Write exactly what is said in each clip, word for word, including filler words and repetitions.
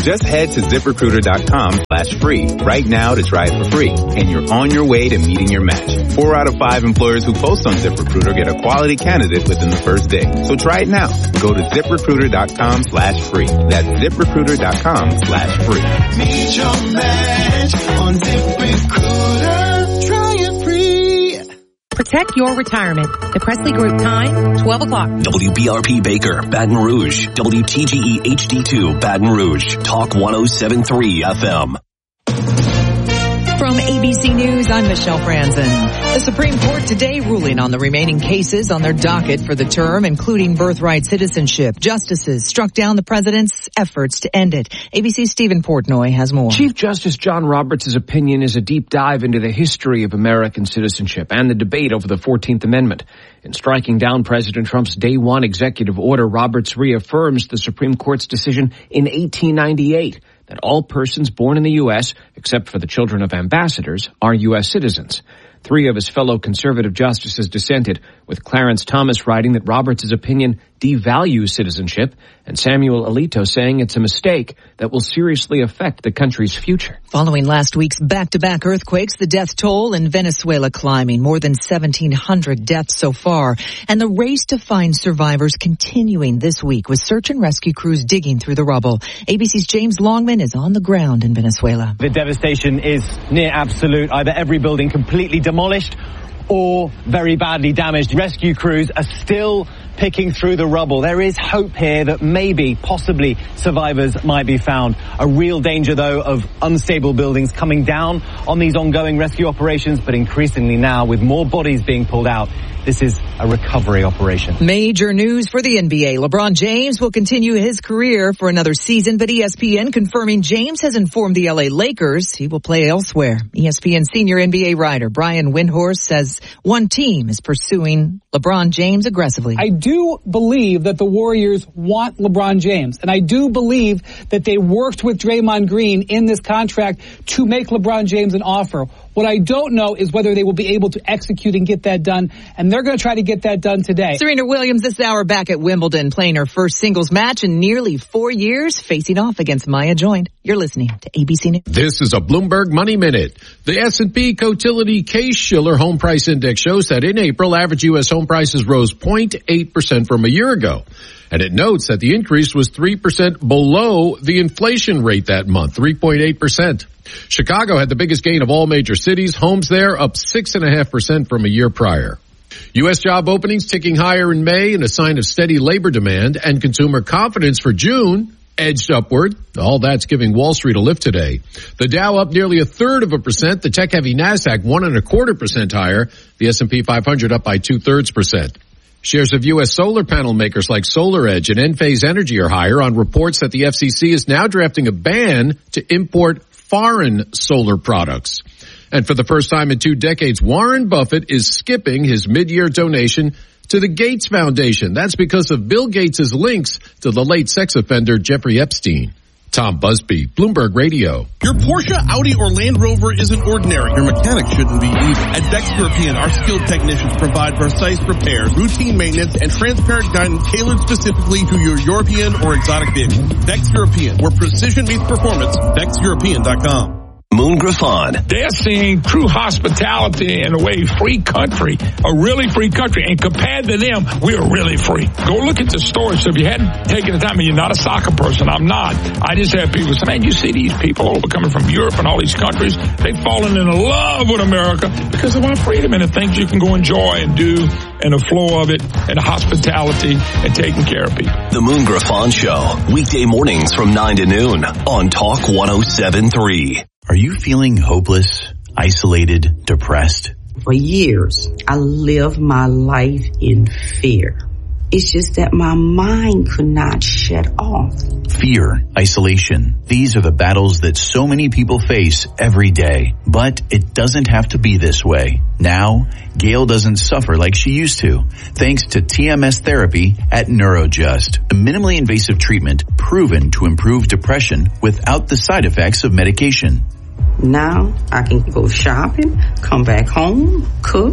Just head to ZipRecruiter.com slash free right now to try it for free, and you're on your way to meeting your match. Four out of five employers who post on ZipRecruiter get a quality candidate within the first day. So try it now. Go to ZipRecruiter.com slash free. That's ZipRecruiter.com slash free. Meet your match on ZipRecruiter. Try it free. Protect your retirement. The Presley Group time, twelve o'clock. W B R P Baker, Baton Rouge. W T G E H D two, Baton Rouge. Talk one oh seven point three F M. From A B C News, I'm Michelle Franzen. The Supreme Court today ruling on the remaining cases on their docket for the term, including birthright citizenship. Justices struck down the president's efforts to end it. A B C's Stephen Portnoy has more. Chief Justice John Roberts' opinion is a deep dive into the history of American citizenship and the debate over the fourteenth Amendment. In striking down President Trump's day one executive order, Roberts reaffirms the Supreme Court's decision in eighteen ninety-eight that all persons born in the U S, except for the children of ambassadors, are U S citizens. Three of his fellow conservative justices dissented, with Clarence Thomas writing that Roberts' opinion devalues citizenship, and Samuel Alito saying it's a mistake that will seriously affect the country's future. Following last week's back-to-back earthquakes, the death toll in Venezuela climbing, more than seventeen hundred deaths so far, and the race to find survivors continuing this week with search and rescue crews digging through the rubble. A B C's James Longman is on the ground in Venezuela. The devastation is near absolute, either every building completely demolished or very badly damaged. Rescue crews are still picking through the rubble. There is hope here that maybe, possibly, survivors might be found. A real danger, though, of unstable buildings coming down on these ongoing rescue operations, but increasingly now, with more bodies being pulled out, this is a recovery operation. Major news for the N B A. LeBron James will continue his career for another season, but E S P N confirming James has informed the L A Lakers he will play elsewhere. E S P N senior N B A writer Brian Windhorst says one team is pursuing LeBron James aggressively. I do believe that the Warriors want LeBron James, and I do believe that they worked with Draymond Green in this contract to make LeBron James an offer. What I don't know is whether they will be able to execute and get that done, and they're going to try to get that done today. Serena Williams this hour back at Wimbledon, playing her first singles match in nearly four years, facing off against Maya Joint. You're listening to A B C News. This is a Bloomberg Money Minute. The S and P Cotility Case-Shiller Home Price Index shows that in April, average U S home prices rose zero point eight percent from a year ago. And it notes that the increase was three percent below the inflation rate that month, three point eight percent. Chicago had the biggest gain of all major cities. Homes there up six point five percent from a year prior. U S job openings ticking higher in May in a sign of steady labor demand, and consumer confidence for June edged upward. All that's giving Wall Street a lift today. The Dow up nearly a third of a percent. The tech-heavy NASDAQ one and a quarter percent higher. The S and P five hundred up by two-thirds percent. Shares of U S solar panel makers like SolarEdge and Enphase Energy are higher on reports that the F C C is now drafting a ban to import foreign solar products. And for the first time in two decades, Warren Buffett is skipping his mid-year donation to the Gates Foundation. That's because of Bill Gates' links to the late sex offender Jeffrey Epstein. Tom Busby, Bloomberg Radio. Your Porsche, Audi, or Land Rover isn't ordinary. Your mechanic shouldn't be either. At Dex European, our skilled technicians provide precise repairs, routine maintenance, and transparent guidance tailored specifically to your European or exotic vehicle. Dex European, where precision meets performance. Dex European dot com. Moon Griffon. They're seeing true hospitality in a way free country, a really free country. And compared to them, we're really free. Go look at the stores. So if you hadn't taken the time, and you're not a soccer person, I'm not. I just have people say, man, you see these people all over coming from Europe and all these countries. They've fallen in love with America because of our freedom and the things you can go enjoy and do and the flow of it and the hospitality and taking care of people. The Moon Griffon Show, weekday mornings from nine to noon on Talk one oh seven point three. Are you feeling hopeless, isolated, depressed? For years, I lived my life in fear. It's just that my mind could not shut off. Fear, isolation. These are the battles that so many people face every day. But it doesn't have to be this way. Now, Gail doesn't suffer like she used to, thanks to T M S therapy at Neurojust, a minimally invasive treatment proven to improve depression without the side effects of medication. Now I can go shopping, come back home, cook,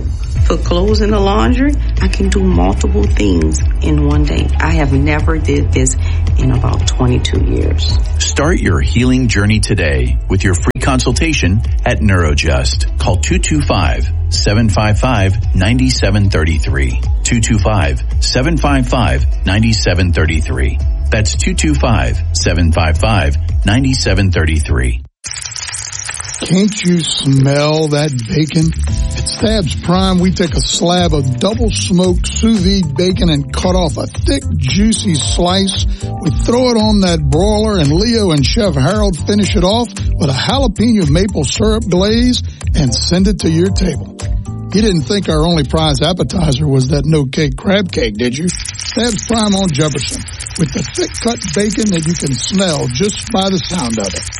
put clothes in the laundry. I can do multiple things in one day. I have never did this in about twenty-two years. Start your healing journey today with your free consultation at Neurojust. Call two two five, seven five five, nine seven three three. two two five, seven five five, nine seven three three. That's two two five, seven five five, nine seven three three. Can't you smell that bacon? At Stabs Prime, we take a slab of double-smoked sous vide bacon and cut off a thick, juicy slice. We throw it on that broiler, and Leo and Chef Harold finish it off with a jalapeno maple syrup glaze and send it to your table. You didn't think our only prize appetizer was that no-cake crab cake, did you? Stabs Prime on Jefferson, with the thick-cut bacon that you can smell just by the sound of it.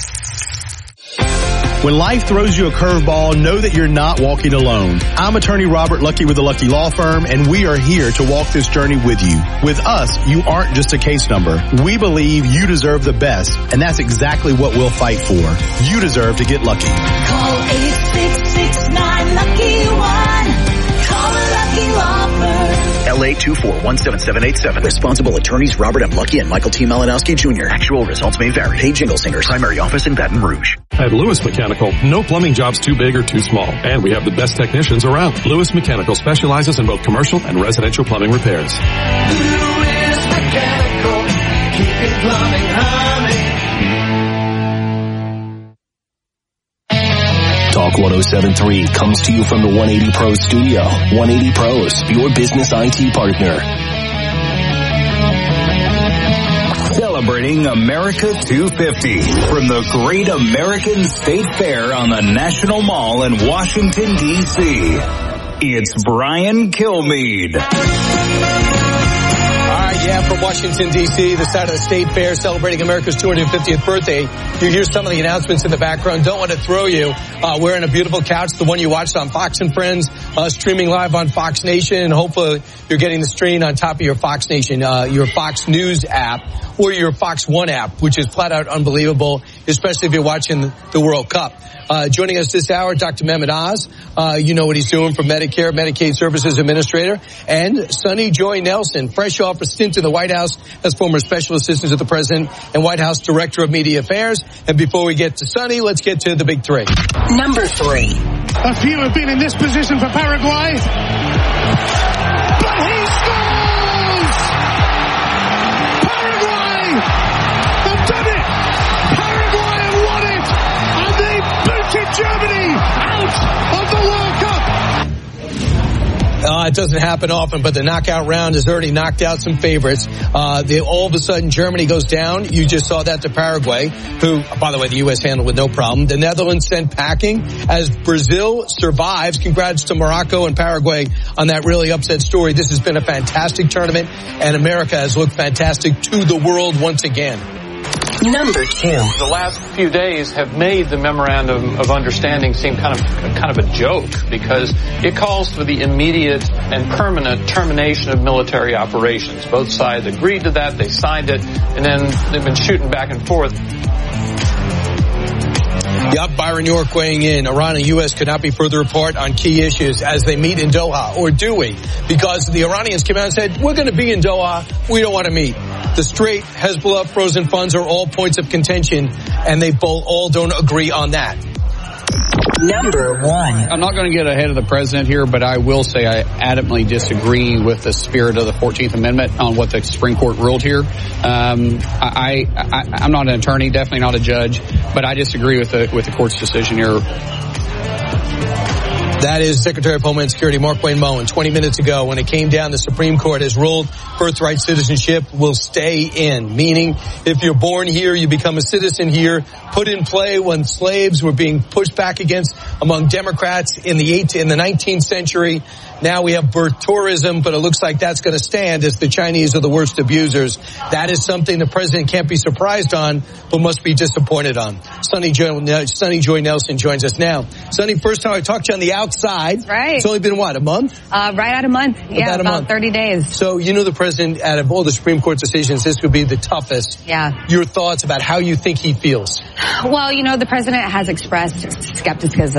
When life throws you a curveball, know that you're not walking alone. I'm attorney Robert Lucky with the Lucky Law Firm, and we are here to walk this journey with you. With us, you aren't just a case number. We believe you deserve the best, and that's exactly what we'll fight for. You deserve to get lucky. Call eight six six nine lucky one. Call the Lucky Law Firm. L A two four one seven seven eight seven. Responsible attorneys Robert M. Lucky and Michael T. Malinowski Junior Actual results may vary. Hey, Jingle Singers. Primary office in Baton Rouge. At Lewis Mechanical, no plumbing job's too big or too small. And we have the best technicians around. Lewis Mechanical specializes in both commercial and residential plumbing repairs. Lewis Mechanical. Keeping plumbing humming. Talk one oh seven point three comes to you from the one eighty Pros studio. one eighty Pros, your business I T partner. Celebrating America two fifty from the Great American State Fair on the National Mall in Washington, D C It's Brian Kilmeade. Yeah, from Washington, D C, the side of the State Fair celebrating America's two hundred fiftieth birthday. You hear some of the announcements in the background. Don't want to throw you. Uh, we're in a beautiful couch, the one you watched on Fox and Friends, uh, streaming live on Fox Nation. And hopefully you're getting the stream on top of your Fox Nation, uh, your Fox News app, or your Fox One app, which is flat out unbelievable, especially if you're watching the World Cup. Uh, joining us this hour, Doctor Mehmet Oz. Uh, you know what he's doing for Medicare, Medicaid Services Administrator. And Sonny Joy Nelson, fresh off a stint in the White House as former Special Assistant to the President and White House Director of Media Affairs. And before we get to Sonny, let's get to the big three. Number three. A few have been in this position for Paraguay. But he scores! Paraguay have done it! Paraguay have won it! And they booted Germany out of the World Cup! Uh, it doesn't happen often, but the knockout round has already knocked out some favorites. Uh, they, all of a sudden, Germany goes down. You just saw that to Paraguay, who, by the way, the U S handled with no problem. The Netherlands sent packing as Brazil survives. Congrats to Morocco and Paraguay on that really upset story. This has been a fantastic tournament, and America has looked fantastic to the world once again. Number two. The last few days have made the memorandum of understanding seem kind of kind of a joke because it calls for the immediate and permanent termination of military operations. Both sides agreed to that, they signed it, and then they've been shooting back and forth. Yep, Byron York weighing in. Iran and U S could not be further apart on key issues as they meet in Doha. Or do we? Because the Iranians came out and said, we're going to be in Doha. We don't want to meet. The Strait, Hezbollah, frozen funds are all points of contention, and they both all don't agree on that. Number one. I'm not going to get ahead of the president here, but I will say I adamantly disagree with the spirit of the fourteenth Amendment on what the Supreme Court ruled here. Um, I, I, I'm not an attorney, definitely not a judge, but I disagree with the with the court's decision here. That is Secretary of Homeland Security Mark Wayne Moen. twenty minutes ago, when it came down, the Supreme Court has ruled birthright citizenship will stay in. Meaning, if you're born here, you become a citizen here, put in play when slaves were being pushed back against among Democrats in the eighth, in the nineteenth century. Now we have birth tourism, but it looks like that's going to stand as the Chinese are the worst abusers. That is something the president can't be surprised on, but must be disappointed on. Sonny Joy, Sonny Joy Nelson joins us now. Sonny, first time I talked to you on the outside. Right. It's only been, what, a month? Uh, right at a month. Yeah, about, a about month. thirty days. So you know the president, out of all the Supreme Court decisions, this would be the toughest. Yeah. Your thoughts about how you think he feels? Well, you know, the president has expressed skepticism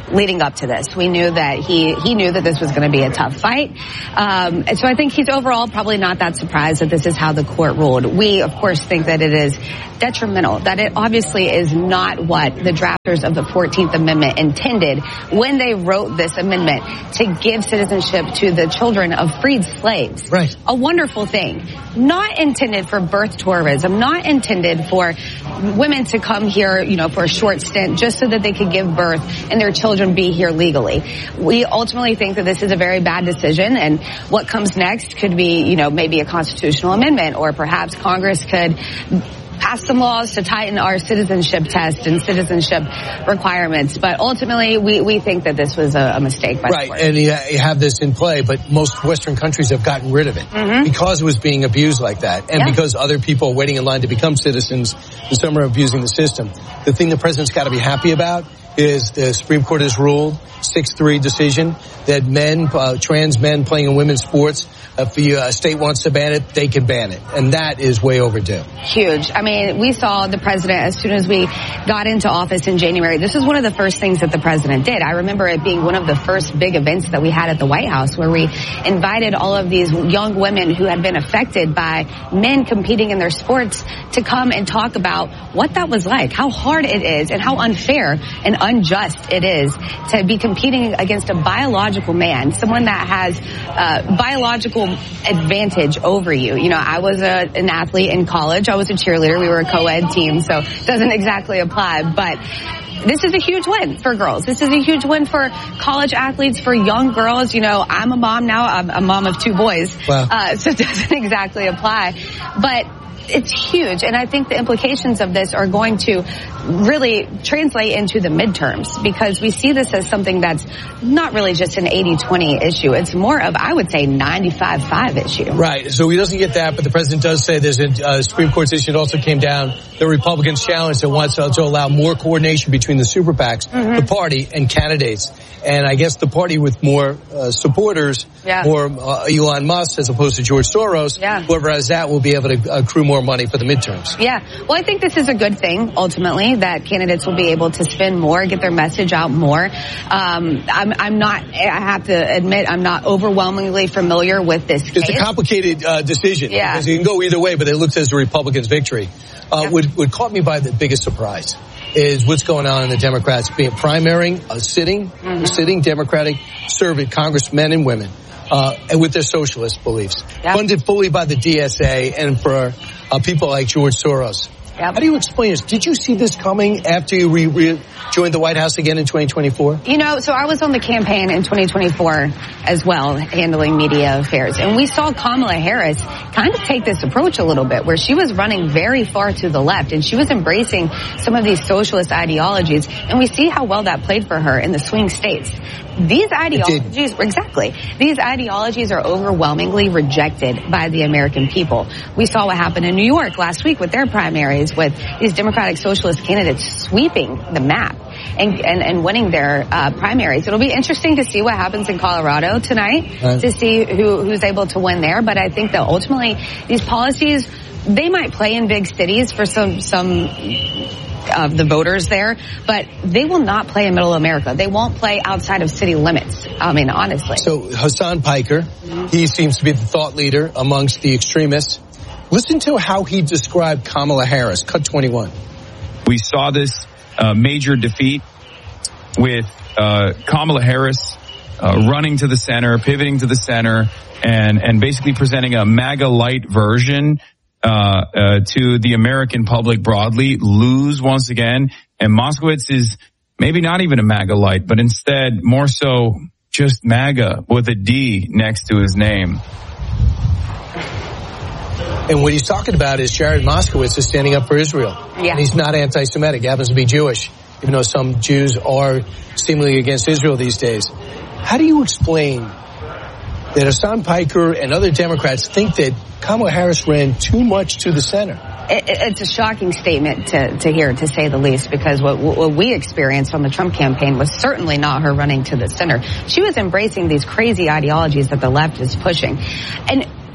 leading up to this. We knew that he, he knew that this was going to be a tough fight. Um, and so I think he's overall probably not that surprised that this is how the court ruled. We, of course, think that it is detrimental, that it obviously is not what the drafters of the fourteenth Amendment intended when they wrote this amendment to give citizenship to the children of freed slaves. Right. A wonderful thing. Not intended for birth tourism, not intended for women to come here, you know, for a short stint just so that they could give birth and their children be here legally. We ultimately think that this is a very bad decision, and what comes next could be, you know, maybe a constitutional amendment, or perhaps Congress could pass some laws to tighten our citizenship test and citizenship requirements. But ultimately, we, we think that this was a, a mistake by right, the court. and you, you have this in play, but most Western countries have gotten rid of it mm-hmm. because it was being abused like that, and yeah. because other people are waiting in line to become citizens, and some are abusing the system. The thing the president's got to be happy about is the Supreme Court has ruled, six three decision, that men, uh, trans men playing in women's sports, if the uh, state wants to ban it, they can ban it. And that is way overdue. Huge. I mean, we saw the president as soon as we got into office in January. This was one of the first things that the president did. I remember it being one of the first big events that we had at the White House, where we invited all of these young women who had been affected by men competing in their sports to come and talk about what that was like, how hard it is, and how unfair and unjust it is to be competing against a biological man, someone that has uh, biological advantage over you. You know, I was a, an athlete in college. I was a cheerleader. We were a co-ed team, so it doesn't exactly apply. But this is a huge win for girls. This is a huge win for college athletes, for young girls. You know, I'm a mom now. I'm a mom of two boys. Wow. Uh, so it doesn't exactly apply. But it's huge, and I think the implications of this are going to really translate into the midterms, because we see this as something that's not really just an eighty twenty issue. It's more of, I would say, ninety-five five issue. Right. So he doesn't get that, but the president does say there's a uh, Supreme Court decision that also came down. The Republicans challenged that wants to, to allow more coordination between the super PACs, mm-hmm. the party, and candidates. And I guess the party with more uh, supporters, yeah. more uh, Elon Musk as opposed to George Soros, yeah. whoever has that will be able to accrue more money for the midterms. Yeah. Well, I think this is a good thing, ultimately, that candidates will be able to spend more, get their message out more. Um, I'm, I'm not, I have to admit, I'm not overwhelmingly familiar with this case. It's a complicated uh, decision. Yeah. Because you can go either way, but it looks as a Republicans' victory. Uh, yeah. what, what caught me by the biggest surprise is what's going on in the Democrats being primarying a sitting, mm-hmm. sitting Democratic survey congressmen and women, uh, and with their socialist beliefs, yep. funded fully by the D S A and for uh, people like George Soros. Yep. How do you explain this? Did you see this coming after you re- re- joined the White House again in twenty twenty-four? You know, so I was on the campaign in twenty twenty-four as well, handling media affairs. And we saw Kamala Harris kind of take this approach a little bit, where she was running very far to the left, and she was embracing some of these socialist ideologies. And we see how well that played for her in the swing states. These ideologies, exactly, these ideologies are overwhelmingly rejected by the American people. We saw what happened in New York last week with their primaries, with these Democratic Socialist candidates sweeping the map and, and, and winning their uh, primaries. It'll be interesting to see what happens in Colorado tonight, right. to see who, who's able to win there. But I think that ultimately these policies, they might play in big cities for some some of the voters there, but they will not play in middle America. They won't play outside of city limits, I mean, honestly. So Hassan Piker, mm-hmm. he seems to be the thought leader amongst the extremists. Listen to how he described Kamala Harris. Cut twenty-one. We saw this uh, major defeat with uh, Kamala Harris uh, running to the center, pivoting to the center, and, and basically presenting a MAGA light version Uh, uh, to the American public broadly, lose once again. And Moskowitz is maybe not even a MAGA light, but instead more so just MAGA with a D next to his name. And what he's talking about is Jared Moskowitz is standing up for Israel. Yeah. And he's not anti-Semitic. He happens to be Jewish, even though some Jews are seemingly against Israel these days. How do you explain that Hassan Piker and other Democrats think that Kamala Harris ran too much to the center? It, it's a shocking statement to, to hear, to say the least, because what, what we experienced on the Trump campaign was certainly not her running to the center. She was embracing these crazy ideologies that the left is pushing. And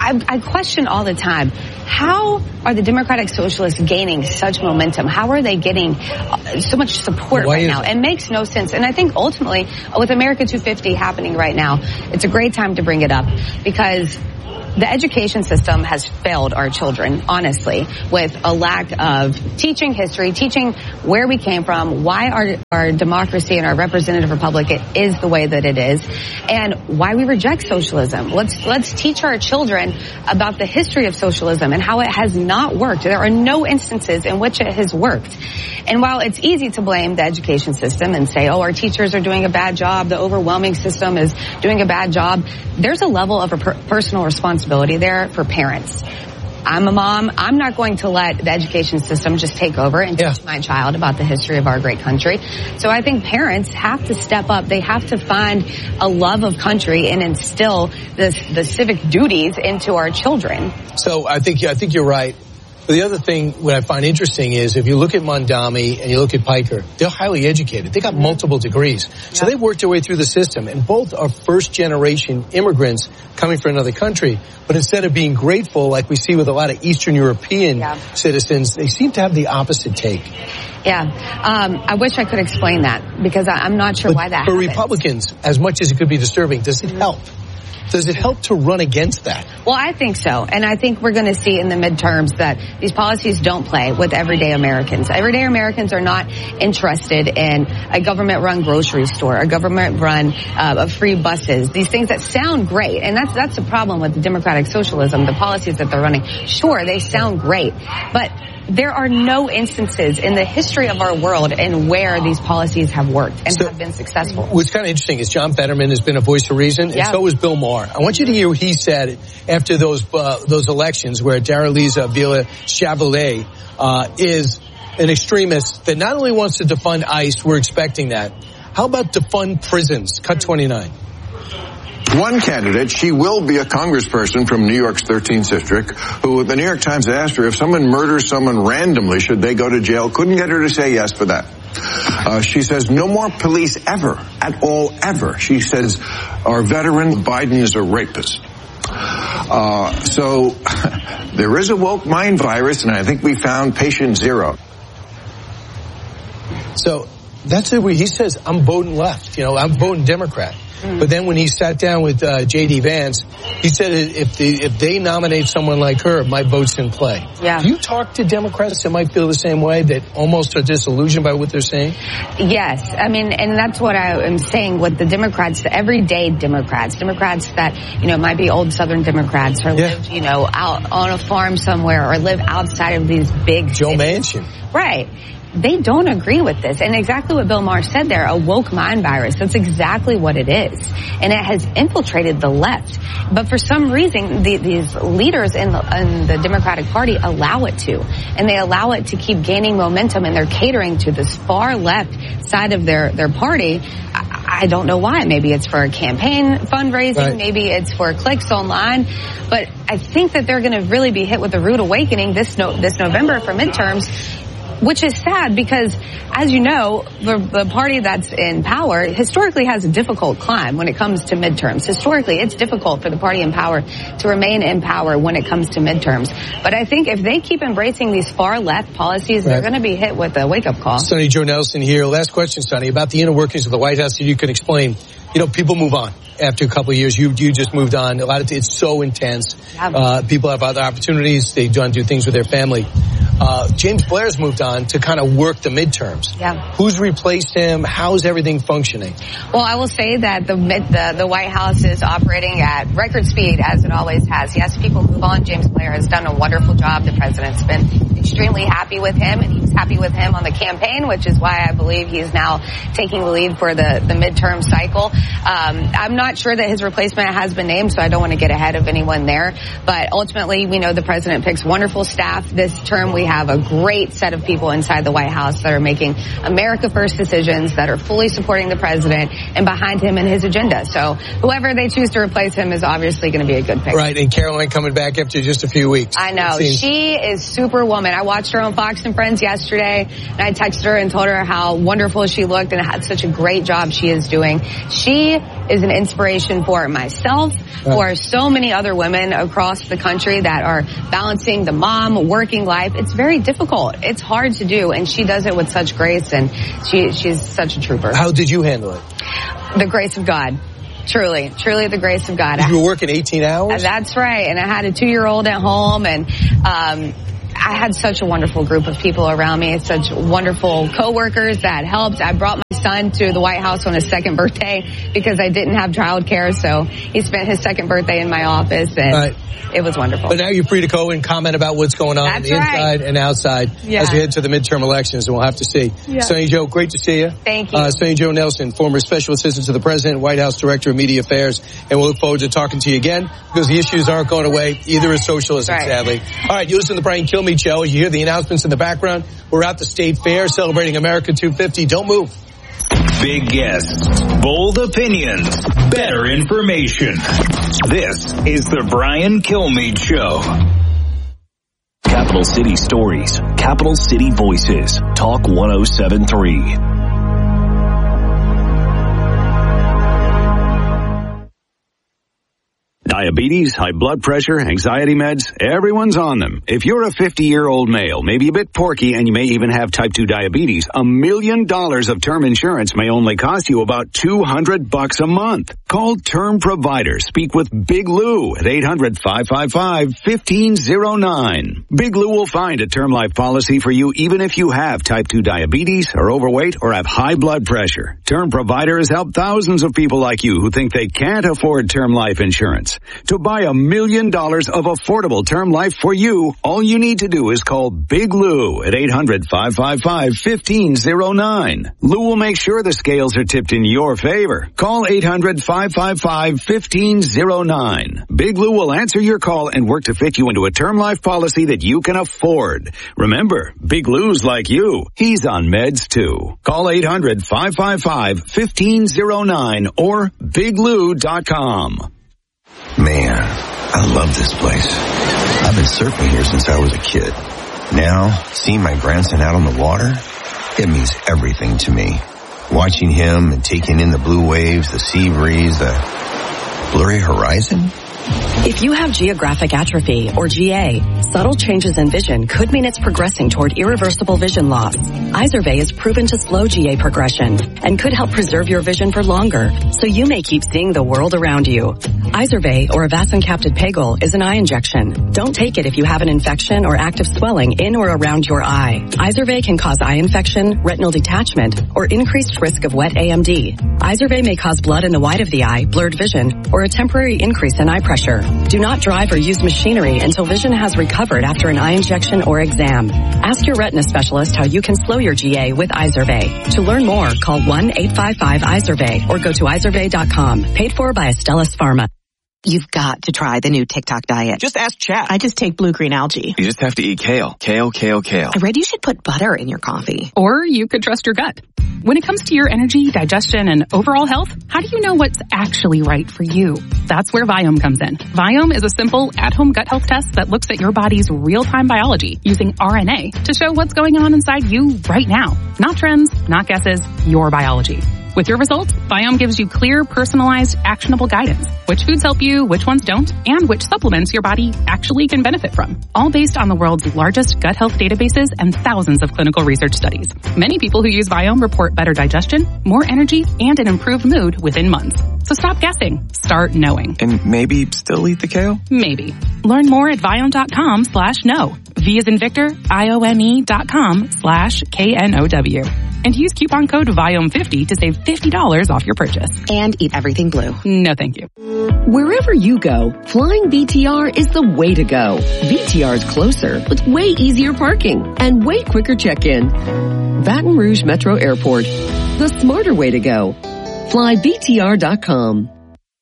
I, I question all the time, how are the Democratic Socialists gaining such momentum? How are they getting so much support Why right is now? it? It makes no sense. And I think ultimately, with America two fifty happening right now, it's a great time to bring it up because the education system has failed our children, honestly, with a lack of teaching history, teaching where we came from, why our, our democracy and our representative republic is the way that it is, and why we reject socialism. Let's let's teach our children about the history of socialism and how it has not worked. There are no instances in which it has worked. And while it's easy to blame the education system and say, oh, our teachers are doing a bad job, the overwhelming system is doing a bad job, there's a level of a per- personal responsibility there for parents. I'm a mom. I'm not going to let the education system just take over and teach yeah. my child about the history of our great country. So I think parents have to step up. They have to find a love of country and instill the, the civic duties into our children. So I think I think you're right. But the other thing, what I find interesting is if you look at Mondami and you look at Piker, they're highly educated. They got multiple degrees. So they worked their way through the system. And both are first-generation immigrants coming from another country. But instead of being grateful, like we see with a lot of Eastern European yeah. citizens, they seem to have the opposite take. Yeah. Um, I wish I could explain that because I, I'm not sure but why that For happens. Republicans, as much as it could be disturbing, does it help? Does it help to run against that? Well, I think so. And I think we're going to see in the midterms that these policies don't play with everyday Americans. Everyday Americans are not interested in a government-run grocery store, a government-run uh, of free buses, these things that sound great. And that's that's the problem with the Democratic Socialism, the policies that they're running. Sure, they sound great, but there are no instances in the history of our world in where these policies have worked and so, have been successful. What's kind of interesting is John Fetterman has been a voice of reason, and yeah. so is Bill Maher. I want you to hear what he said after those uh, those elections where Daraliza Villa-Chavalet uh, is an extremist that not only wants to defund ICE, we're expecting that. How about defund prisons? Cut twenty-nine. One candidate, she will be a congressperson from New York's thirteenth district, who the New York Times asked her if someone murders someone randomly, should they go to jail? Couldn't get her to say yes for that. Uh, she says no more police ever, at all, ever. She says our veteran Biden is a rapist. Uh, so there is a woke mind virus, and I think we found patient zero. So that's it. He says, I'm voting left. You know, I'm voting Democrat. But then when he sat down with uh, J D Vance, he said if the, if they nominate someone like her, my vote's in play. Yeah. Do you talk to Democrats that might feel the same way, that almost are disillusioned by what they're saying? Yes. I mean, and that's what I am saying with the Democrats, the everyday Democrats, Democrats that, you know, might be old Southern Democrats or yeah. live, you know, out on a farm somewhere or live outside of these big Joe cities. Manchin. Right. They don't agree with this. And exactly what Bill Maher said there, a woke mind virus. That's exactly what it is. And it has infiltrated the left. But for some reason, the, these leaders in the, in the Democratic Party allow it to. And they allow it to keep gaining momentum, and they're catering to this far left side of their, their party. I, I don't know why. Maybe it's for campaign fundraising. Right. Maybe it's for clicks online. But I think that they're going to really be hit with a rude awakening this no, this November for midterms, which is sad because, as you know, the, the party that's in power historically has a difficult climb when it comes to midterms. Historically, it's difficult for the party in power to remain in power when it comes to midterms. But I think if they keep embracing these far-left policies, right. they're going to be hit with a wake-up call. Sonny Joe Nelson here. Last question, Sonny, about the inner workings of the White House that you can explain. You know, people move on. After a couple of years, you you just moved on. A lot of it's so intense. Yeah. Uh, people have other opportunities. They don't do things with their family. Uh, James Blair's moved on to kind of work the midterms. Yeah. Who's replaced him? How's everything functioning? Well, I will say that the, mid, the the White House is operating at record speed, as it always has. Yes, people move on. James Blair has done a wonderful job. The president's been extremely happy with him, and he was happy with him on the campaign, which is why I believe he's now taking the lead for the, the midterm cycle. Um, I'm not sure that his replacement has been named, so I don't want to get ahead of anyone there. But ultimately, we know the president picks wonderful staff. This term, we have a great set of people inside the White House that are making America First decisions, that are fully supporting the president and behind him and his agenda. So whoever they choose to replace him is obviously going to be a good pick. Right, and Caroline coming back after just a few weeks. I know. She is Superwoman. I watched her on Fox and Friends yesterday, and I texted her and told her how wonderful she looked and had such a great job she is doing. She is an inspiration for myself, for so many other women across the country that are balancing the mom, working life. It's very difficult. It's hard to do, and she does it with such grace, and she she's such a trooper. How did you handle it? The grace of God. Truly, truly the grace of God. You were working eighteen hours? That's right. And I had a two-year-old at home, and um, I had such a wonderful group of people around me, such wonderful coworkers that helped. I brought my son to the White House on his second birthday because I didn't have childcare, so he spent his second birthday in my office, and right. It was wonderful. But now you're free to go and comment about what's going on, on the right. inside and outside yeah. as we head to the midterm elections, and we'll have to see. Yeah. Sonny Joe, great to see you. Thank you. Uh, Sonny Joe Nelson, former Special Assistant to the President, White House Director of Media Affairs, and we'll look forward to talking to you again because the issues aren't going away, either as socialism, right. sadly. All right, you listen to the Brian Kilmeade Show. As you hear the announcements in the background, we're at the State Fair celebrating America two fifty. Don't move. Big guests, bold opinions, better information. This is the Brian Kilmeade Show. Capital City Stories, Capital City Voices, Talk one oh seven three. Diabetes, high blood pressure, anxiety meds, everyone's on them. If you're a fifty-year-old male, maybe a bit porky, and you may even have type two diabetes, a million dollars of term insurance may only cost you about two hundred bucks a month. Call Term Provider. Speak with Big Lou at eight hundred, five five five, one five zero nine. Big Lou will find a term life policy for you even if you have type two diabetes, are overweight, or have high blood pressure. Term Provider has helped thousands of people like you who think they can't afford term life insurance. To buy a million dollars of affordable term life for you, all you need to do is call Big Lou at eight hundred, five five five, one five zero nine. Lou will make sure the scales are tipped in your favor. Call eight hundred, five five five, one five zero nine. Big Lou will answer your call and work to fit you into a term life policy that you can afford. Remember, Big Lou's like you. He's on meds too. Call eight hundred, five five five, one five zero nine or big lou dot com. Man, I love this place. I've been surfing here since I was a kid. Now, seeing my grandson out on the water, it means everything to me. Watching him and taking in the blue waves, the sea breeze, the blurry horizon. If you have geographic atrophy, or G A, subtle changes in vision could mean it's progressing toward irreversible vision loss. Izervay is proven to slow G A progression and could help preserve your vision for longer, so you may keep seeing the world around you. Izervay, or avacincaptad pegol, is an eye injection. Don't take it if you have an infection or active swelling in or around your eye. Izervay can cause eye infection, retinal detachment, or increased risk of wet A M D. Izervay may cause blood in the white of the eye, blurred vision, or a temporary increase in eye pressure. Do not drive or use machinery until vision has recovered after an eye injection or exam. Ask your retina specialist how you can slow your G A with Izervay. To learn more, call one eight five five Izervay or go to izervay dot com. Paid for by Astellas Pharma. You've got to try the new TikTok diet. Just ask Chat. I just take blue-green algae. You just have to eat kale. Kale, kale, kale. I read you should put butter in your coffee. Or you could trust your gut. When it comes to your energy, digestion, and overall health, how do you know what's actually right for you? That's where Viome comes in. Viome is a simple, at-home gut health test that looks at your body's real-time biology using R N A to show what's going on inside you right now. Not trends, not guesses, your biology. With your results, Viome gives you clear, personalized, actionable guidance. Which foods help you, which ones don't, and which supplements your body actually can benefit from. All based on the world's largest gut health databases and thousands of clinical research studies. Many people who use Viome report better digestion, more energy, and an improved mood within months. So stop guessing. Start knowing. And maybe still eat the kale? Maybe. Learn more at Viome.com slash know. V as in Victor, I O M E dot com slash K N O W. And use coupon code Viome fifty to save fifty dollars off your purchase. And eat everything blue. No, thank you. Wherever you go, flying V T R is the way to go. V T R is closer, with way easier parking and way quicker check-in. Baton Rouge Metro Airport, the smarter way to go. Fly V T R dot com.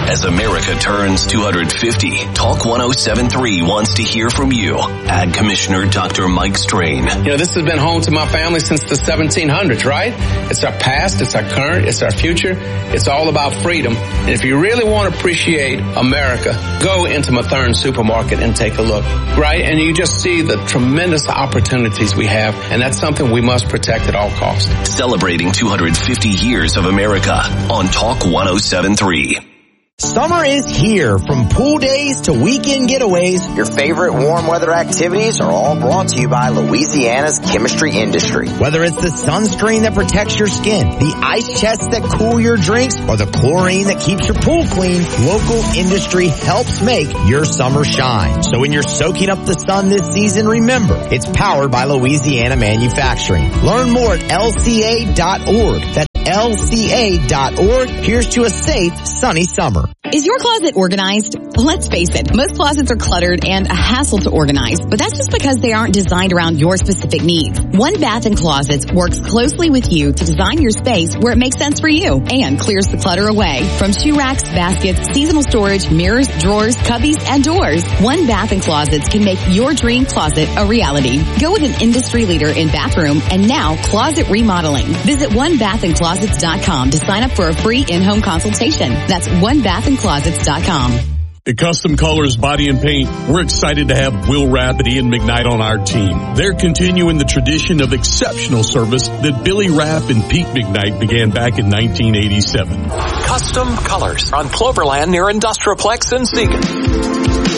As America turns two hundred fifty, Talk one oh seven point three wants to hear from you. Ag Commissioner Doctor Mike Strain. You know, this has been home to my family since the seventeen hundreds, right? It's our past, it's our current, it's our future. It's all about freedom. And if you really want to appreciate America, go into Mathern Supermarket and take a look, right? And you just see the tremendous opportunities we have, and that's something we must protect at all costs. Celebrating two hundred fifty years of America on Talk one oh seven point three. Summer is here. From pool days to weekend getaways, your favorite warm weather activities are all brought to you by Louisiana's chemistry industry. Whether it's the sunscreen that protects your skin, the ice chests that cool your drinks, or the chlorine that keeps your pool clean, local industry helps make your summer shine. So when you're soaking up the sun this season, remember, it's powered by Louisiana Manufacturing. Learn more at L C A dot org. That's L C A dot org. Here's to a safe, sunny summer. Is your closet organized? Let's face it, most closets are cluttered and a hassle to organize, but that's just because they aren't designed around your specific needs. One Bath and Closets works closely with you to design your space where it makes sense for you and clears the clutter away. From shoe racks, baskets, seasonal storage, mirrors, drawers, cubbies, and doors, One Bath and Closets can make your dream closet a reality. Go with an industry leader in bathroom and now closet remodeling. Visit one bath and closets dot com to sign up for a free in-home consultation. That's one bath and closets dot com. At Custom Colors Body and Paint, we're excited to have Will Rapp and Ian McKnight on our team. They're continuing the tradition of exceptional service that Billy Rapp and Pete McKnight began back in nineteen eighty-seven. Custom Colors on Cloverland near Industrialplex in Siegen.